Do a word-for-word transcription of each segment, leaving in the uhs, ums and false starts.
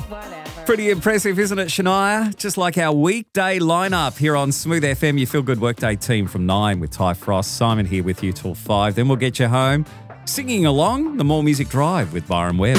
Whatever. Pretty impressive, isn't it, Shania? Just like our weekday lineup here on Smooth F M, your Feel Good Workday team from nine with Ty Frost. Simon here with you till five. Then we'll get you home singing along the More Music Drive with Byron Webb.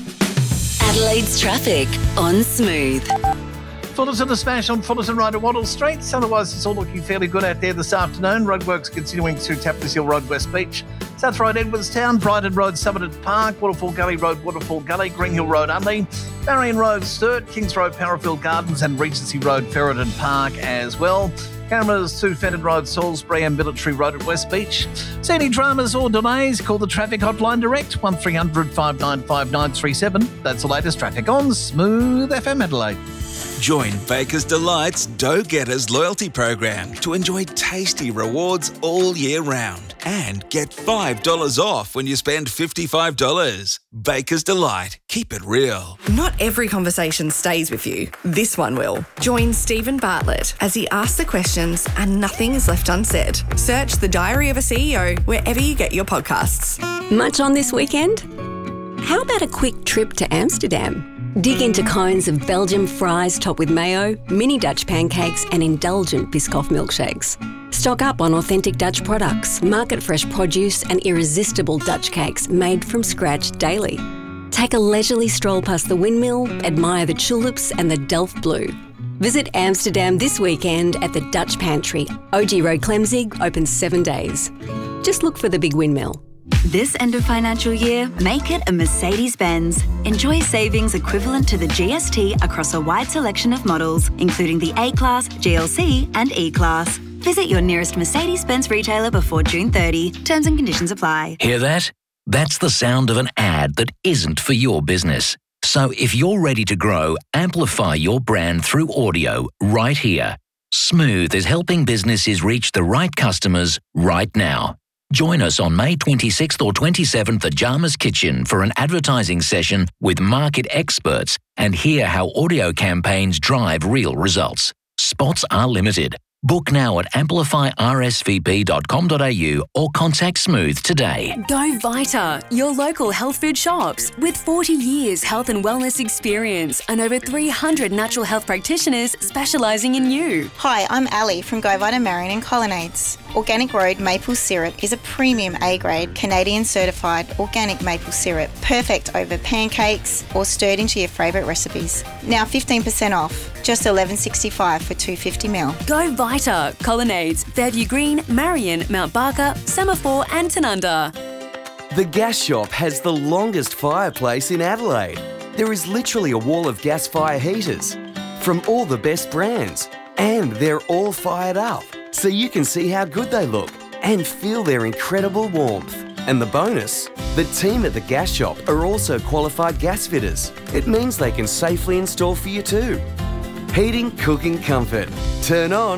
Adelaide's traffic on Smooth. Fullerton a smash on Fullerton Road at Waddle Street. Otherwise, it's all looking fairly good out there this afternoon. Roadworks continuing to Tapless Hill Road, West Beach. South Road, Edwardstown. Brighton Road, Somerton Park. Waterfall Gully Road, Waterfall Gully. Green Hill Road, Unley. Marion Road, Sturt. Kings Road, Parafield Gardens. And Regency Road, Ferryden Park as well. Cameras to Fenton Road, Salisbury and Military Road at West Beach. See any dramas or delays? Call the traffic hotline direct, one three hundred, five nine five, nine three seven. That's the latest traffic on Smooth F M Adelaide. Join Baker's Delight's Dough Getters loyalty program to enjoy tasty rewards all year round and get five dollars off when you spend fifty-five dollars. Baker's Delight. Keep it real. Not every conversation stays with you. This one will. Join Stephen Bartlett as he asks the questions and nothing is left unsaid. Search The Diary of a C E O wherever you get your podcasts. Much on this weekend? How about a quick trip to Amsterdam? Dig into cones of Belgian fries topped with mayo, mini Dutch pancakes and indulgent Biscoff milkshakes. Stock up on authentic Dutch products, market-fresh produce and irresistible Dutch cakes made from scratch daily. Take a leisurely stroll past the windmill, admire the tulips and the Delft Blue. Visit Amsterdam this weekend at the Dutch Pantry. O G Road Clemzig, open seven days. Just look for the big windmill. This end of financial year, make it a Mercedes-Benz. Enjoy savings equivalent to the G S T across a wide selection of models, including the A-Class, G L C and E-Class. Visit your nearest Mercedes-Benz retailer before June thirtieth. Terms and conditions apply. Hear that? That's the sound of an ad that isn't for your business. So if you're ready to grow, amplify your brand through audio right here. Smooth is helping businesses reach the right customers right now. Join us on May twenty-sixth or twenty-seventh at Jama's Kitchen for an advertising session with market experts and hear how audio campaigns drive real results. Spots are limited. Book now at amplify r s v p dot com dot a u or contact Smooth today. Go Vita, your local health food shops. With forty years health and wellness experience and over three hundred natural health practitioners specialising in you. Hi, I'm Ali from Go Vita Marion and Colonnades. Organic Road maple syrup is a premium A-grade Canadian certified organic maple syrup, perfect over pancakes or stirred into your favourite recipes. Now fifteen percent off, just eleven sixty-five for two hundred fifty milliliters. Go Vita, Colonnades, Fairview Green, Marion, Mount Barker, Semaphore and Tanunda. The Gas Shop has the longest fireplace in Adelaide. There is literally a wall of gas fire heaters from all the best brands, and they're all fired up, so you can see how good they look and feel their incredible warmth. And the bonus, the team at the Gas Shop are also qualified gas fitters. It means they can safely install for you too. Heating, cooking, comfort. Turn on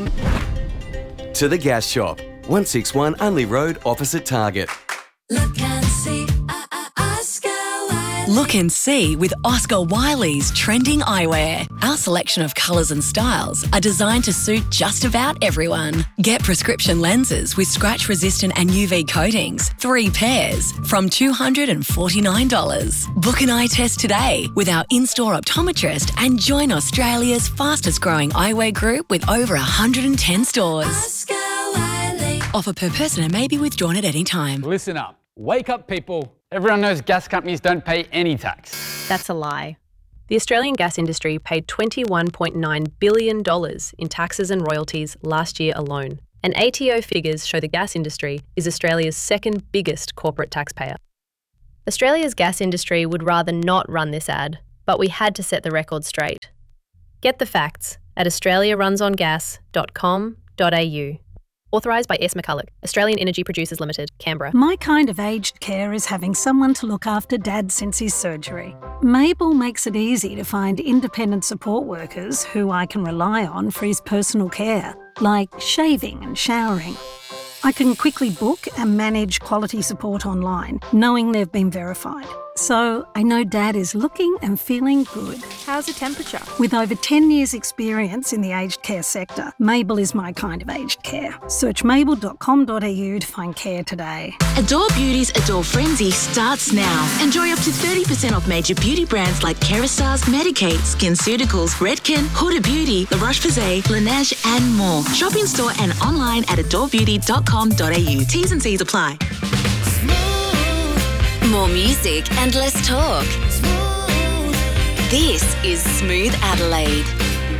to the Gas Shop. one sixty-one Unley Road, opposite Target. Look and see, uh, uh, Oscar Wiley. Look and see with Oscar Wiley's trending eyewear. Our selection of colours and styles are designed to suit just about everyone. Get prescription lenses with scratch-resistant and U V coatings, three pairs, from two hundred forty-nine dollars. Book an eye test today with our in-store optometrist and join Australia's fastest-growing eyewear group with over one hundred ten stores. Oscar Wiley. Offer per person and may be withdrawn at any time. Listen up. Wake up, people. Everyone knows gas companies don't pay any tax. That's a lie. The Australian gas industry paid twenty-one point nine billion dollars in taxes and royalties last year alone. And A T O figures show the gas industry is Australia's second biggest corporate taxpayer. Australia's gas industry would rather not run this ad, but we had to set the record straight. Get the facts at australia runs on gas dot com dot a u. Authorised by S. McCulloch, Australian Energy Producers Limited, Canberra. My kind of aged care is having someone to look after Dad since his surgery. Mabel makes it easy to find independent support workers who I can rely on for his personal care, like shaving and showering. I can quickly book and manage quality support online, knowing they've been verified. So I know Dad is looking and feeling good. How How's the temperature? With over ten years' experience in the aged care sector, Mabel is my kind of aged care. Search mabel dot com dot a u to find care today. Adore Beauty's Adore Frenzy starts now. Enjoy up to thirty percent off major beauty brands like Kerastars, Medik8, SkinCeuticals, Redken, Huda Beauty, La Roche-Posay, Laneige and more. Shop in store and online at adore beauty dot com dot a u. T's and C's apply. More music and less talk. This is Smooth Adelaide.